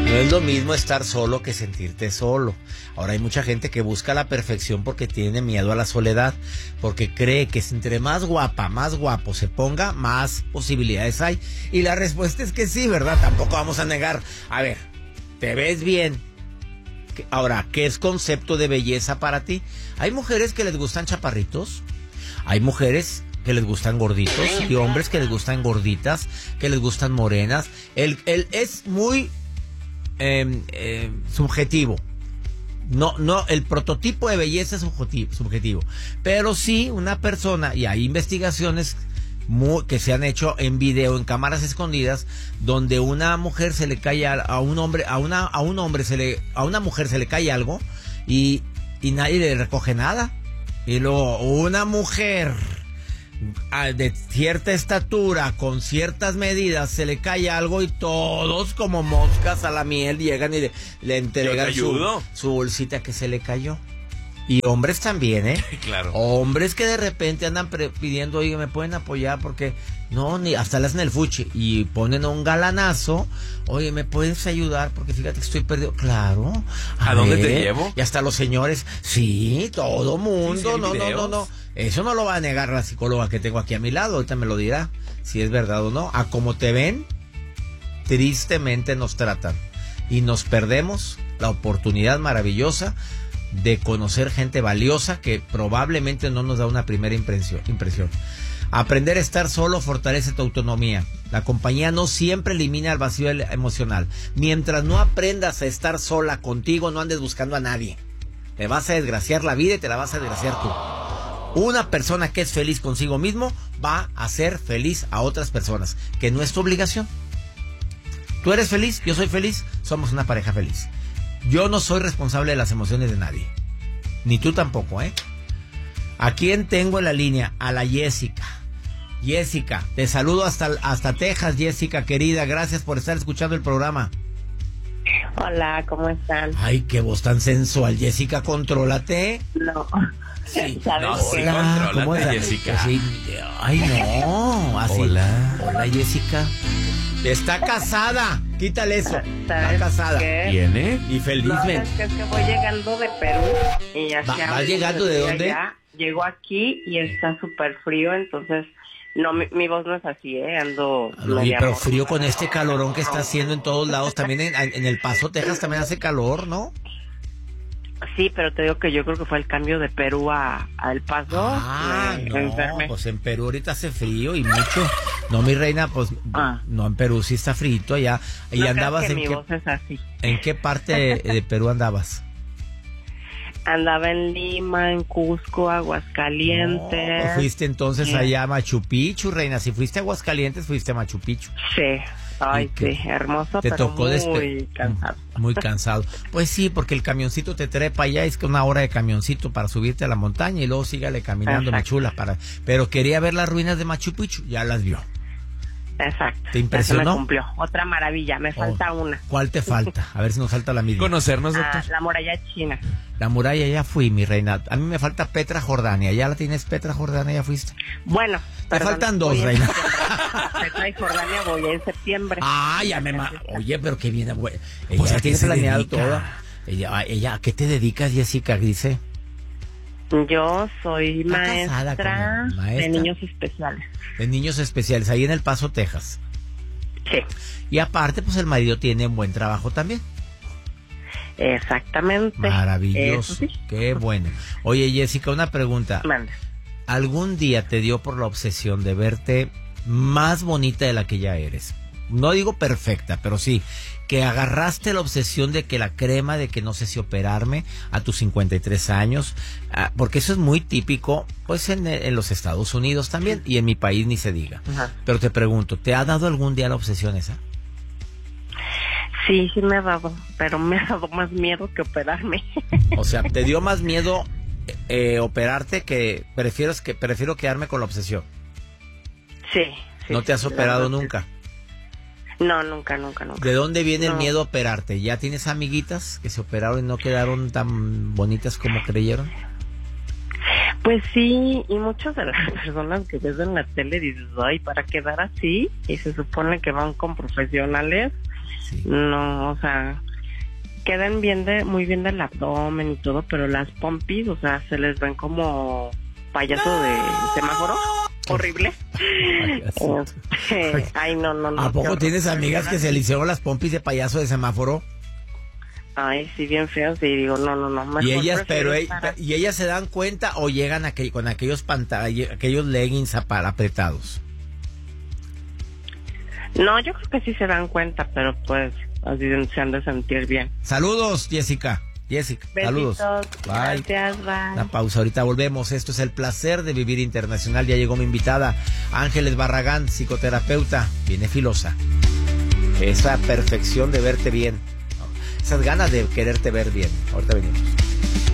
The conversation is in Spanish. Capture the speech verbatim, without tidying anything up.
No es lo mismo estar solo que sentirte solo. Ahora hay mucha gente que busca la perfección porque tiene miedo a la soledad, porque cree que entre más guapa, más guapo se ponga, más posibilidades hay. Y la respuesta es que sí, ¿verdad? Tampoco vamos a negar. A ver, ¿te ves bien? Ahora, ¿qué es concepto de belleza para ti? Hay mujeres que les gustan chaparritos, hay mujeres que les gustan gorditos y hombres que les gustan gorditas, que les gustan morenas. El, el es muy eh, eh, subjetivo. No, no, el prototipo de belleza es subjetivo, subjetivo. Pero sí, una persona, y hay investigaciones muy, que se han hecho en video, en cámaras escondidas, donde una mujer se le cae a, a un hombre, a una, a un hombre se le, a una mujer se le cae algo y, y nadie le recoge nada. Y luego una mujer de cierta estatura, con ciertas medidas, se le cae algo y todos como moscas a la miel llegan y le, le entregan su, su bolsita que se le cayó. Y hombres también, ¿eh? Claro. Hombres que de repente andan pre- pidiendo, oye, ¿me pueden apoyar? Porque no, ni hasta le hacen el fuchi y ponen a un galanazo, oye, ¿me puedes ayudar? Porque fíjate que estoy perdido. Claro. ¿A, ¿A dónde te llevo? Y hasta los señores, sí, todo mundo, sí, no, no, no, no. Eso no lo va a negar la psicóloga que tengo aquí a mi lado, ahorita me lo dirá, si es verdad o no. A como te ven, tristemente nos tratan. Y nos perdemos la oportunidad maravillosa de conocer gente valiosa que probablemente no nos da una primera impresión. impresión. Aprender a estar solo fortalece tu autonomía. La compañía no siempre elimina el vacío emocional. Mientras no aprendas a estar sola contigo, no andes buscando a nadie. Te vas a desgraciar la vida y te la vas a desgraciar tú. Una persona que es feliz consigo mismo va a ser feliz a otras personas, que no es tu obligación. Tú eres feliz, yo soy feliz, somos una pareja feliz. Yo no soy responsable de las emociones de nadie. Ni tú tampoco, ¿eh? ¿A quién tengo en la línea? A la Jessica. Jessica, te saludo hasta, hasta Texas, Jessica, querida. Gracias por estar escuchando el programa. Hola, ¿cómo están? Ay, qué voz tan sensual, Jessica, contrólate. No. Sí, ¿sabes no, qué? hola, ¿cómo Contrólate, estás? Jessica. Sí, ay, no, así. Hola. Hola, Jessica. Está casada. Quítale eso. Está ¿Sabes casada. qué? ¿Viene? Y No, felizmente. es que, es que voy llegando de Perú y ya Va- sea ¿vas un- llegando de dónde? allá, llego aquí y está súper frío, entonces no, mi, mi voz no es así, ¿eh? Ando Oye, media pero morada. frío con este calorón que está haciendo en todos lados. También en, en El Paso, Texas, también hace calor, ¿no? Sí, pero te digo que yo creo que fue el cambio de Perú a, a El Paso. Ah, me no, enfermé. pues en Perú ahorita hace frío y mucho. No, mi reina, pues Ah. no, en Perú sí está frito allá. ¿Y No creas andabas que en mi qué, voz es así. en qué parte de, de Perú andabas? Andaba en Lima, en Cusco, Aguascalientes. No, pues fuiste entonces Sí. allá a Machu Picchu, reina. Si fuiste a Aguascalientes, fuiste a Machu Picchu. Sí, ay, ¿Y qué? sí, hermoso, Te pero tocó muy despe- cansado. Muy cansado. Pues sí, porque el camioncito te trepa allá, es que una hora de camioncito para subirte a la montaña y luego sígale caminando, mi Exacto. chula. Para... Pero quería ver las ruinas de Machu Picchu, ya las vio. Exacto. ¿Te impresionó? Ya se me cumplió. Otra maravilla, me falta Oh, una. ¿Cuál te falta? A ver si nos falta la misma. Conocernos, Ah, doctor. la muralla china. La muralla ya fui, mi reina. A mí me falta Petra Jordania. ¿Ya la tienes, Petra Jordania? ¿Ya fuiste? Bueno, Te perdón, faltan dos, voy en reina. septiembre. Petra y Jordania voy en septiembre. Ah, ya me... Ma... Oye, pero qué bien, güey. Ella Pues, ¿a qué tiene se planeado dedica? todo. Ella, ella, ¿a qué te dedicas, Jessica? Dice. Yo soy Está casada maestra, con- maestra. de niños especiales. De niños especiales, ahí en El Paso, Texas. Sí, Y aparte, pues el marido tiene un buen trabajo también. exactamente. Maravilloso. Eso sí. Qué bueno. Oye, Jessica, una pregunta. Manda. ¿Algún día te dio por la obsesión de verte más bonita de la que ya eres? No digo perfecta, pero sí, que agarraste la obsesión de que la crema, de que no sé si operarme a tus cincuenta y tres años, ah, porque eso es muy típico, pues en, en los Estados Unidos también, y en mi país ni se diga. Ajá. Pero te pregunto, ¿te ha dado algún día la obsesión esa? Sí, sí me ha dado, pero me ha dado más miedo que operarme. O sea, ¿te dio más miedo eh, operarte que prefiero, que prefiero quedarme con la obsesión? Sí. sí ¿No te has sí, operado la verdad, nunca? sí. No, nunca, nunca, nunca. ¿De dónde viene el No. miedo a operarte? ¿Ya tienes amiguitas que se operaron y no quedaron tan bonitas como creyeron? Pues sí, y muchas de las personas que ves en la tele dices, ay, para quedar así, y se supone que van con profesionales, Sí. No, o sea, quedan bien de, muy bien del abdomen y todo, pero las pompis, o sea, se les ven como payaso ¡no! de semáforo. Horrible. Este, ay, no, no, no. ¿A poco tienes amigas que se le hicieron las pompis de payaso de semáforo? Ay, sí, bien feos. Y digo, no, no, no. Y ellas, pero para... ¿y ellas se dan cuenta o llegan a que, con aquellos pantalla, aquellos leggings apretados? No, yo creo que sí se dan cuenta, pero pues así se han de sentir bien. Saludos, Jessica. Jessica, besitos, saludos. Bye. Gracias, bye. La pausa, ahorita volvemos. Esto es El Placer de Vivir Internacional. Ya llegó mi invitada, Ángeles Barragán, psicoterapeuta, viene filosa. Esa perfección de verte bien, esas ganas de quererte ver bien. Ahorita venimos.